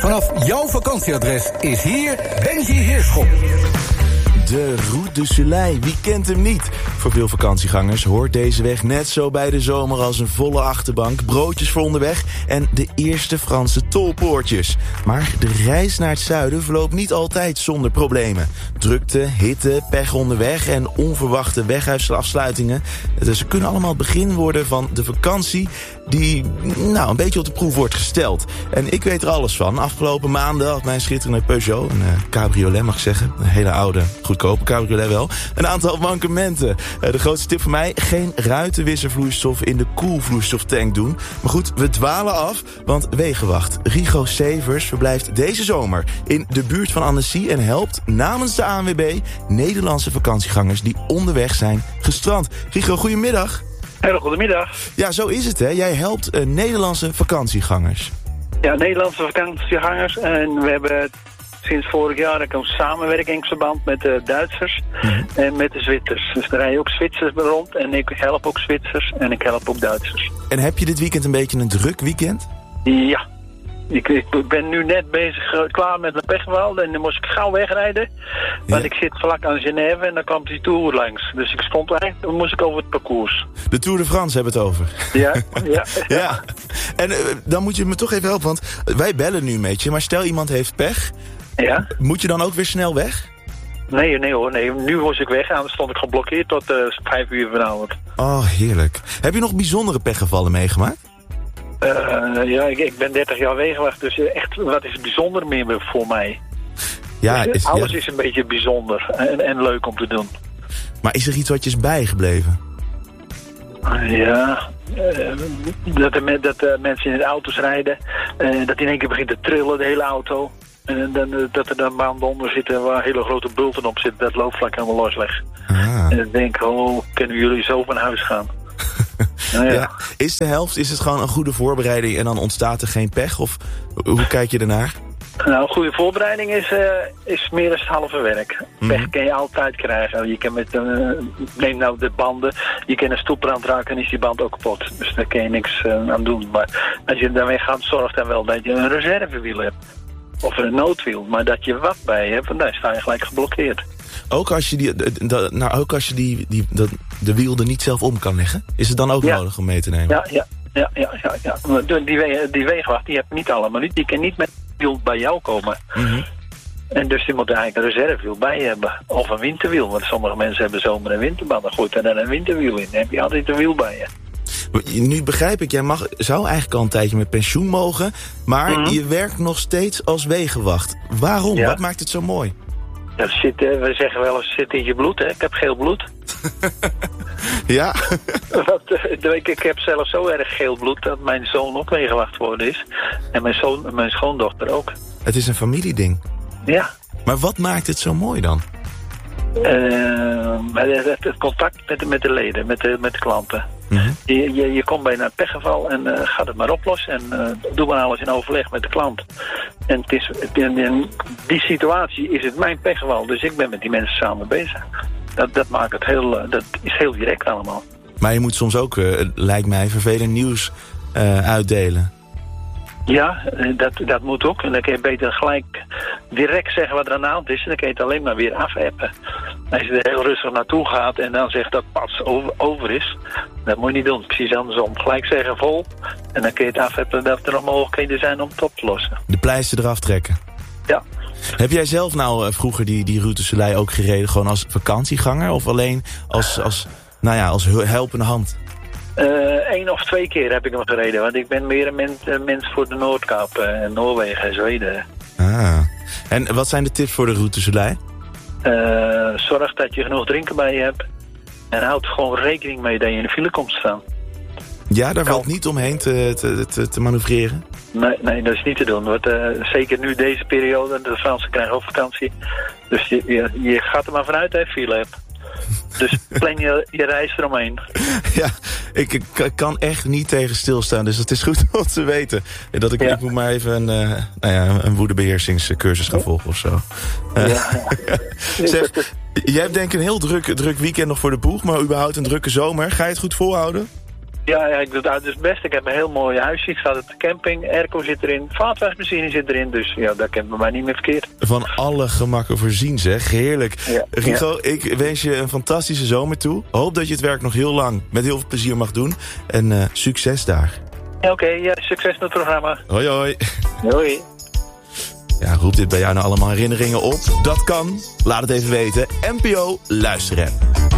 Vanaf jouw vakantieadres is hier Benji Heerschop. De Route du Soleil, wie kent hem niet? Voor veel vakantiegangers hoort deze weg net zo bij de zomer als een volle achterbank, broodjes voor onderweg en de eerste Franse tolpoortjes. Maar de reis naar het zuiden verloopt niet altijd zonder problemen. Drukte, hitte, pech onderweg en onverwachte wegafsluitingen. Dus ze kunnen allemaal het begin worden van de vakantie die een beetje op de proef wordt gesteld. En ik weet er alles van. Afgelopen maanden had mijn schitterende Peugeot, een cabriolet mag ik zeggen, een hele oude, goedkope cabriolet wel, een aantal mankementen. De grootste tip voor mij, geen ruitenwisservloeistof in de koelvloeistoftank doen. Maar goed, we dwalen af, want Wegenwacht Rigo Severs verblijft deze zomer in de buurt van Annecy en helpt namens de ANWB Nederlandse vakantiegangers die onderweg zijn gestrand. Rigo, goedemiddag. Hele goedemiddag. Ja, zo is het, hè. Jij helpt Nederlandse vakantiegangers. Ja, Nederlandse vakantiegangers. En we hebben sinds vorig jaar een samenwerkingsverband met de Duitsers en met de Zwitsers. Dus er rijden ook Zwitsers rond en ik help ook Zwitsers en ik help ook Duitsers. En heb je dit weekend een beetje een druk weekend? Ja. Ik ben nu net bezig, klaar met mijn pechverhaal en dan moest ik gauw wegrijden. Want ik zit vlak aan Genève en dan kwam die Tour langs. Dus ik stond eigenlijk, dan moest ik over het parcours. De Tour de France hebben het over. Ja. En dan moet je me toch even helpen, want wij bellen nu een beetje. Maar stel iemand heeft pech, moet je dan ook weer snel weg? Nee hoor, nu was ik weg en dan stond ik geblokkeerd tot 5 uur vanavond. Oh, heerlijk. Heb je nog bijzondere pechgevallen meegemaakt? Ik ben 30 jaar Wegenwacht, dus echt, wat is bijzonder meer voor mij? Ja, dus alles is een beetje bijzonder en leuk om te doen. Maar is er iets wat je is bijgebleven? Dat mensen in de auto's rijden, dat in één keer begint te trillen, de hele auto. En dat er dan banden onder zitten waar hele grote bulten op zitten, dat loopt vlak helemaal los weg. En dan denk ik, kunnen jullie zo van huis gaan? Ja. Is de helft, is het gewoon een goede voorbereiding en dan ontstaat er geen pech? Of hoe kijk je ernaar? Nou, een goede voorbereiding is meer dan het halve werk. Pech kan je altijd krijgen. Je kan neem nou de banden, je kan een stoepbrand raken en is die band ook kapot. Dus daar kan je niks aan doen. Maar als je daarmee gaat, zorg dan wel dat je een reservewiel hebt. Of een noodwiel. Maar dat je wat bij hebt, want daar sta je gelijk geblokkeerd. Ook als je de wiel er niet zelf om kan leggen? Is het dan ook nodig om mee te nemen? Ja. Die Wegenwacht, die heeft niet allemaal niet. Die kan niet met wiel bij jou komen. En dus die moet eigenlijk een reservewiel bij je hebben. Of een winterwiel, want sommige mensen hebben zomer- en winterbanden. Goed, en dan een winterwiel in. Dan heb je altijd een wiel bij je. Nu begrijp ik, jij zou eigenlijk al een tijdje met pensioen mogen, maar je werkt nog steeds als wegenwacht. Waarom? Wat maakt het zo mooi? We zeggen wel eens, zit in je bloed, hè? Ik heb geel bloed. Ja? Ik heb zelf zo erg geel bloed dat mijn zoon ook wegenwacht geworden is. En mijn schoondochter ook. Het is een familieding. Ja. Maar wat maakt het zo mooi dan? Het contact met de leden, met de klanten. Je komt bij een pechgeval en gaat het maar oplossen en doe maar alles in overleg met de klant. En in die situatie is het mijn pechgeval, dus ik ben met die mensen samen bezig. Dat maakt het dat is heel direct allemaal. Maar je moet soms ook, lijkt mij, vervelend nieuws uitdelen. Ja, dat moet ook. En dan kun je beter gelijk direct zeggen wat er aan de hand is. En dan kun je het alleen maar weer afappen. Als je er heel rustig naartoe gaat en dan zegt dat pas over is. Dat moet je niet doen. Precies andersom. Gelijk zeggen vol. En dan kun je het afappen dat er nog mogelijkheden zijn om het op te lossen. De pleister eraf trekken. Ja. Heb jij zelf nou vroeger die Route du Soleil ook gereden gewoon als vakantieganger? Of alleen als helpende hand? 1 of 2 keer heb ik hem gereden. Want ik ben meer een mens voor de Noordkaap en Noorwegen en Zweden. En wat zijn de tips voor de Route du Soleil? Zorg dat je genoeg drinken bij je hebt. En houd gewoon rekening mee dat je in de file komt staan. Ja, daar valt niet omheen te manoeuvreren? Nee, dat is niet te doen. Want, zeker nu deze periode, de Fransen krijgen ook vakantie. Dus je gaat er maar vanuit dat je file hebt. Dus plan je reis eromheen. Ja, ik kan echt niet tegen stilstaan. Dus het is goed om te weten. Dat ik moet maar even een woedebeheersingscursus gaan volgen of zo. Zeg, jij hebt denk ik een heel druk weekend nog voor de boeg. Maar überhaupt een drukke zomer. Ga je het goed volhouden? Ja, ik doe het uiterst best. Ik heb een heel mooi huisje. Ik sta op de camping. Airco zit erin. Vaatwasmachine zit erin. Dus ja, dat kent bij mij niet meer verkeerd. Van alle gemakken voorzien, zeg. Heerlijk. Ja. Rigo, ik wens je een fantastische zomer toe. Hoop dat je het werk nog heel lang met heel veel plezier mag doen. En succes daar. Ja, oké. Succes met het programma. Hoi, hoi. Hoi. Ja, roept dit bij jou nou allemaal herinneringen op? Dat kan. Laat het even weten. NPO Luisteren.